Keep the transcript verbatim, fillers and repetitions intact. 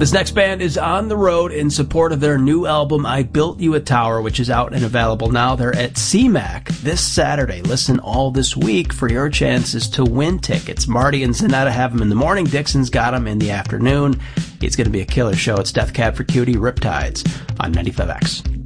This next band is on the road in support of their new album, I Built You a Tower, which is out and available now. They're at C MAC this Saturday. Listen all this week for your chances to win tickets. Marty and Zanetta have them in the morning. Dixon's got them in the afternoon. It's going to be a killer show. It's Death Cab for Cutie, Riptides on ninety-five X.